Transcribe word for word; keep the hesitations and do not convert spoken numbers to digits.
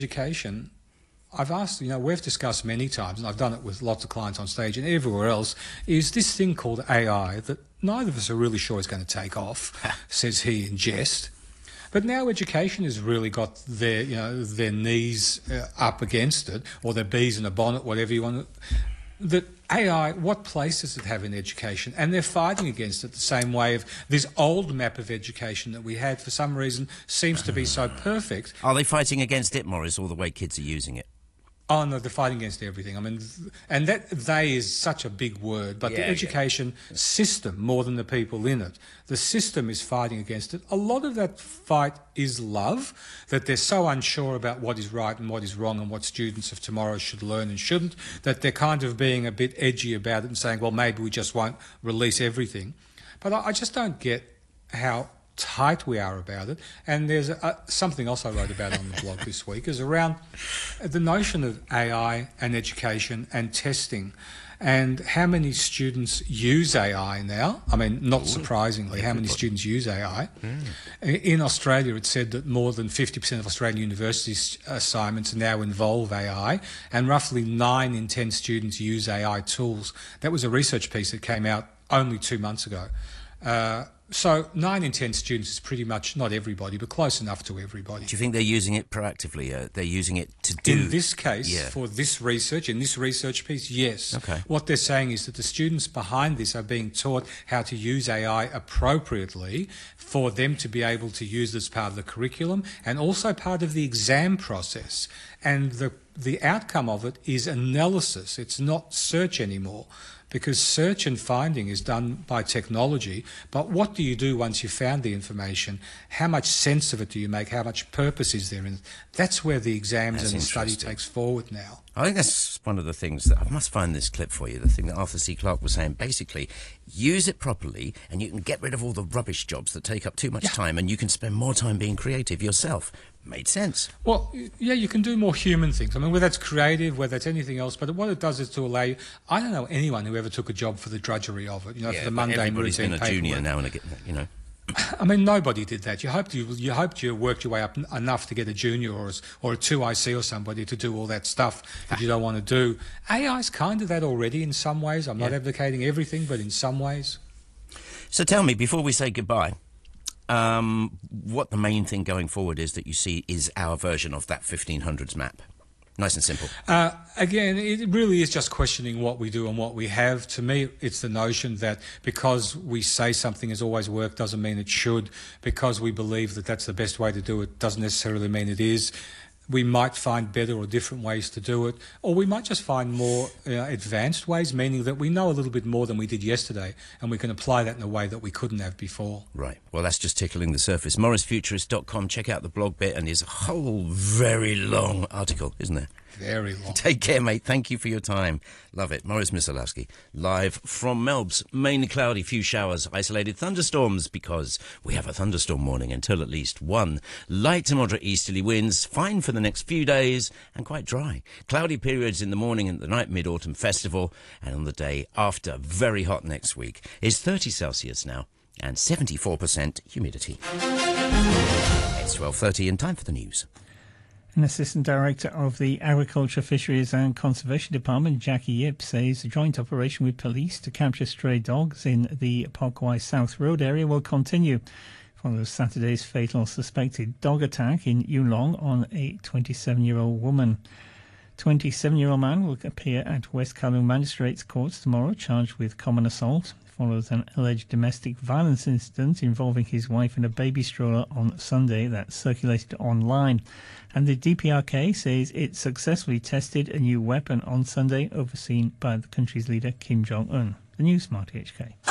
Education, I've asked, you know, we've discussed many times, and I've done it with lots of clients on stage and everywhere else, is this thing called A I that neither of us are really sure is going to take off, says he in jest. But now education has really got their, you know, their knees uh, up against it, or their bees in a bonnet, whatever you want. That A I, what place does it have in education? And they're fighting against it the same way of this old map of education that we had, for some reason, seems to be so perfect. Are they fighting against it, Maurice, or the way kids are using it? Oh, no, they're fighting against everything. I mean, and that they is such a big word, but yeah, the education yeah. system, more than the people in it, the system is fighting against it. A lot of that fight is love, that they're so unsure about what is right and what is wrong and what students of tomorrow should learn and shouldn't, that they're kind of being a bit edgy about it and saying, well, maybe we just won't release everything. But I, I just don't get how tight we are about it. And there's a, something else I wrote about on the blog this week is around the notion of A I and education and testing and how many students use A I now. I mean, not surprisingly, how many students use A I. Mm. In Australia, it said that more than fifty percent of Australian university assignments now involve A I, and roughly nine in ten students use A I tools. That was a research piece that came out only two months ago. Uh, So nine in ten students is pretty much, not everybody, but close enough to everybody. Do you think they're using it proactively? Uh, they're using it to do... In this case, yeah. for this research, in this research piece, yes. Okay. What they're saying is that the students behind this are being taught how to use A I appropriately for them to be able to use this part of the curriculum and also part of the exam process. And the, the outcome of it is analysis. It's not search anymore, because search and finding is done by technology. But what do you do once you've found the information? How much sense of it do you make? How much purpose is there in it? That's where the exams That's and the study takes forward now. I think that's one of the things that... I must find this clip for you, the thing that Arthur C. Clarke was saying. Basically, use it properly and you can get rid of all the rubbish jobs that take up too much yeah. time, and you can spend more time being creative yourself. Made sense. Well, yeah, you can do more human things. I mean, whether that's creative, whether that's anything else, but what it does is to allow you... I don't know anyone who ever took a job for the drudgery of it, you know, yeah, for the mundane everybody's routine been a junior paperwork. now and again, you know. I mean, nobody did that. You hoped you, you hoped you worked your way up enough to get a junior or a, or a two I C or somebody to do all that stuff that you don't want to do. A I's kind of that already in some ways. I'm not yeah. advocating everything, but in some ways. So tell me, before we say goodbye, um, what the main thing going forward is that you see is our version of that fifteen hundreds map. Nice and simple. Uh, again, it really is just questioning what we do and what we have. To me, it's the notion that because we say something has always worked doesn't mean it should. Because we believe that that's the best way to do it doesn't necessarily mean it is. We might find better or different ways to do it, or we might just find more uh, advanced ways, meaning that we know a little bit more than we did yesterday, and we can apply that in a way that we couldn't have before. Right. Well, that's just tickling the surface. Maurice Futurist dot com. Check out the blog bit, and there's a whole very long article, isn't there? Very long. Take care, mate. Thank you for your time. Love it. Maurice Misalowski, live from Melbs. Mainly cloudy, few showers, isolated thunderstorms, because we have a thunderstorm warning until at least one. Light to moderate easterly winds, fine for the next few days, and quite dry. Cloudy periods in the morning and the night Mid-Autumn Festival, and on the day after, very hot next week. It's thirty Celsius now, and seventy-four percent humidity. It's twelve thirty and time for the news. An Assistant Director of the Agriculture, Fisheries and Conservation Department, Jackie Yip, says a joint operation with police to capture stray dogs in the Parkway South Road area will continue. Follows Saturday's fatal suspected dog attack in Yulong on a twenty-seven-year-old woman. twenty-seven-year-old man will appear at West Kowloon Magistrates Court tomorrow, charged with common assault. Follows an alleged domestic violence incident involving his wife and a baby stroller on Sunday that circulated online. And the D P R K says it successfully tested a new weapon on Sunday, overseen by the country's leader Kim Jong-un. The news, Marty H K.